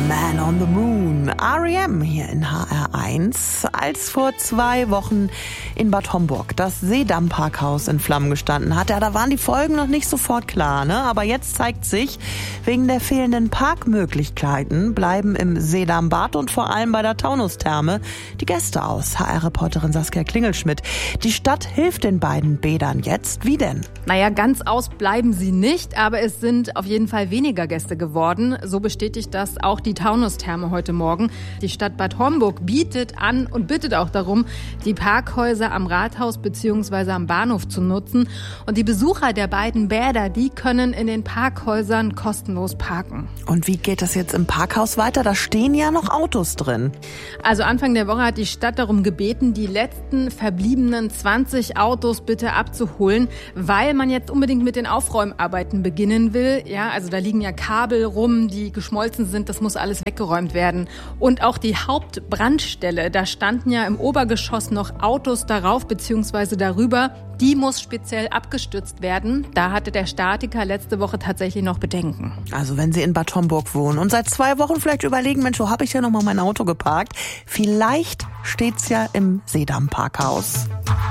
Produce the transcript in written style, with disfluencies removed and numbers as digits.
Man on the Moon, R.E.M. hier in HR1. Als vor 2 Wochen in Bad Homburg das Seedamm-Parkhaus in Flammen gestanden hat, da waren die Folgen noch nicht sofort klar, ne? Aber jetzt zeigt sich, wegen der fehlenden Parkmöglichkeiten bleiben im Seedamm-Bad und vor allem bei der Taunustherme die Gäste aus. HR-Reporterin Saskia Klingelschmidt. Die Stadt hilft den beiden Bädern jetzt. Wie denn? Naja, ganz aus bleiben sie nicht, aber es sind auf jeden Fall weniger Gäste geworden. So bestätigt das auch die Taunustherme heute Morgen. Die Stadt Bad Homburg bietet an und bittet auch darum, die Parkhäuser am Rathaus bzw. am Bahnhof zu nutzen. Und die Besucher der beiden Bäder, die können in den Parkhäusern kostenlos parken. Und wie geht das jetzt im Parkhaus weiter? Da stehen ja noch Autos drin. Also Anfang der Woche hat die Stadt darum gebeten, die letzten verbliebenen 20 Autos bitte abzuholen, weil man jetzt unbedingt mit den Aufräumarbeiten beginnen will. Ja, also da liegen ja Kabel rum, die geschmolzen sind. Das muss alles weggeräumt werden. Und auch die Hauptbrandstelle, da standen ja im Obergeschoss noch Autos darauf bzw. darüber. Die muss speziell abgestützt werden. Da hatte der Statiker letzte Woche tatsächlich noch Bedenken. Also wenn Sie in Bad Homburg wohnen und seit 2 Wochen vielleicht überlegen, Mensch, wo habe ich ja noch mal mein Auto geparkt? Vielleicht steht's ja im Seedamm-Parkhaus.